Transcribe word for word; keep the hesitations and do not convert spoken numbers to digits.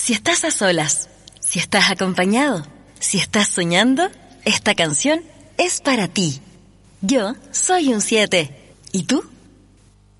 Si estás a solas, si estás acompañado, si estás soñando, esta canción es para ti. Yo soy un siete. ¿Y tú?